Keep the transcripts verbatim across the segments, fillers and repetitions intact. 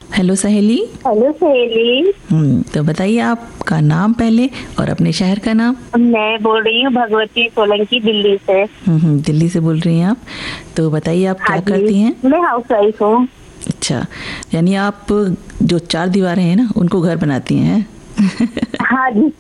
Hello सहेली। Hello सहेली। हम्म तो बताइए आपका नाम पहले और अपने शहर का नाम। मैं बोल रही हूँ भगवती सोलंकी, दिल्ली से। हम्म दिल्ली से बोल रही हैं आप। तो बताइए आप हाँ क्या करती हैं। मैं हाउस वाइफ हूँ। अच्छा, यानी आप जो चार दीवारें हैं ना उनको घर बनाती हैं। हाँ जी।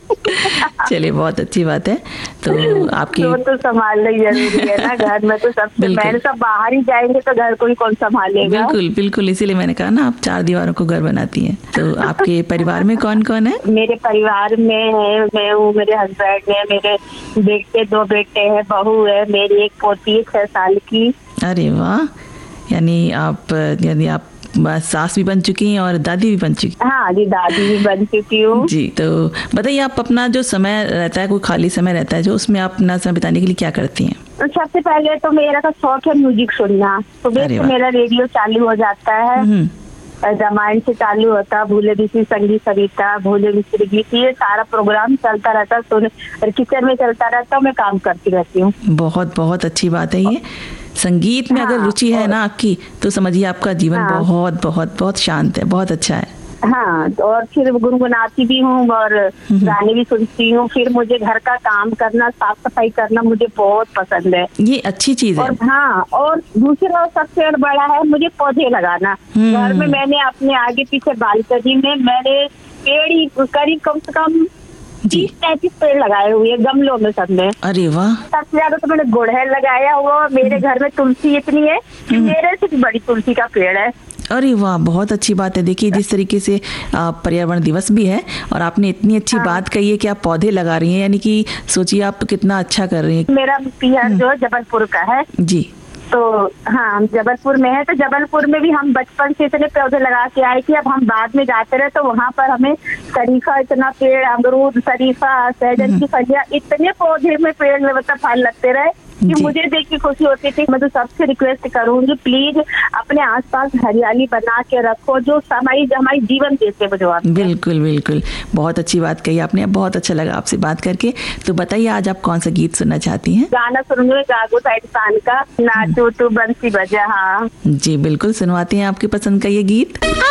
चलिए बहुत अच्छी बात है। तो आपकी वो तो संभालना ही जरूरी है ना, घर में तो सबसे मैंने सब बाहर ही जाएंगे तो घर को ही कौन संभालेगा। बिल्कुल बिल्कुल, इसीलिए मैंने कहा ना आप चार दीवारों को घर बनाती हैं। तो आपके परिवार में कौन कौन है। मेरे परिवार में है, मैं हूँ, मेरे हस्बैंड है, मेरे बेटे दो बेटे हैं, बहू है, मेरी एक पोती है छह साल की। अरे वाह, यानी आप यानी आप सास भी बन चुकी हैं और दादी भी बन चुकी। हाँ जी, दादी भी बन चुकी हूँ जी। तो बताइए आप अपना जो समय रहता है, कोई खाली समय रहता है जो, उसमें आप अपना समय बिताने के लिए क्या करती हैं। तो सबसे पहले तो मेरा का शौक है म्यूजिक सुनना। सुबह तो मेरा रेडियो चालू हो जाता है, रामायण से चालू होता, भूले बिसरी संगीत सरिता, भूले बिसरी गीत, ये सारा प्रोग्राम चलता रहता, सुन और किचन में चलता रहता, मैं काम करती रहती हूँ। बहुत बहुत अच्छी बात है ये। संगीत में हाँ, अगर रुचि है ना आपकी, तो समझिए आपका जीवन हाँ, बहुत बहुत बहुत शांत है, बहुत अच्छा है। हाँ, और फिर गुनगुनाती भी हूँ और गाने भी सुनती हूँ। फिर मुझे घर का काम करना, साफ सफाई करना मुझे बहुत पसंद है। ये अच्छी चीज है। और हाँ, और दूसरा सबसे बड़ा है मुझे पौधे लगाना। घर में मैंने अपने आगे पीछे बालकनी में मैंने पेड़ करीब कम से कम तीस पैंतीस पेड़ लगाए हुए गमलों में, सब में। अरे वाह। सबसे ज्यादा तो मैंने गुड़हल लगाया हुआ। मेरे घर में तुलसी इतनी है कि मेरे से भी बड़ी तुलसी का पेड़ है। अरे वाह, बहुत अच्छी बात है। देखिए जिस तरीके से पर्यावरण दिवस भी है और आपने इतनी अच्छी हाँ। बात कही है कि आप पौधे लगा रही हैं, यानी कि सोचिए आप कितना अच्छा कर रही हैं। मेरा पियर जो जबलपुर का है जी। तो हाँ, हम जबलपुर में है, तो जबलपुर में भी हम बचपन से इतने पौधे लगा के आए कि अब हम बाद में जाते रहे तो वहाँ पर हमें शरीफा इतना पेड़, अमरूद, शरीफा, सहजन की फलियां, इतने पौधे में पेड़ में मतलब फल लगते रहे कि मुझे देख के खुशी होती थी। मैं तो सबसे रिक्वेस्ट करूंगी, प्लीज अपने आसपास हरियाली बना के रखो, जो हमारी हमारी जीवन देते हैं। बिल्कुल बिल्कुल, बहुत अच्छी बात कही आपने। बहुत अच्छा लगा आपसे बात करके। तो बताइए आज आप कौन सा गीत सुनना चाहती हैं। गाना सुनूंगी गागो साइड पान का, नाचो तो बंसी बजा। हाँ जी बिल्कुल, सुनवाते हैं आपकी पसंद का ये गीत।